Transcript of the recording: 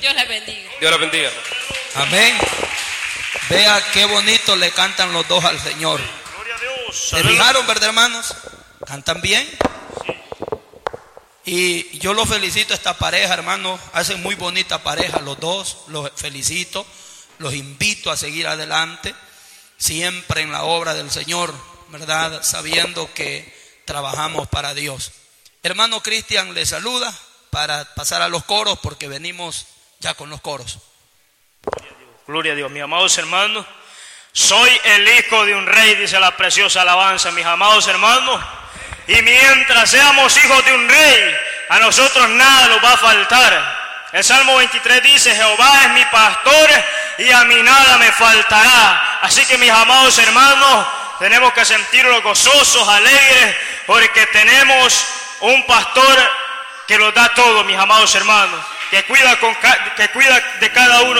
Dios les bendiga. Dios les bendiga. Amén. Vea qué bonito le cantan los dos al Señor. Gloria a Dios. ¿Se fijaron, verdad, hermanos? ¿Cantan bien? Y yo los felicito a esta pareja, hermanos. Hacen muy bonita pareja los dos. Los felicito. Los invito a seguir adelante. Siempre en la obra del Señor, ¿verdad? Sabiendo que trabajamos para Dios. Hermano Cristian le saluda para pasar a los coros porque venimos ya con los coros. Gloria a Dios, mis amados hermanos. Soy el hijo de un rey, dice la preciosa alabanza, mis amados hermanos. Y mientras seamos hijos de un rey, a nosotros nada nos va a faltar. El Salmo 23 dice: Jehová es mi pastor y a mí nada me faltará. Así que, mis amados hermanos, tenemos que sentirnos gozosos, alegres, porque tenemos un pastor que nos da todo, mis amados hermanos, que cuida de cada uno.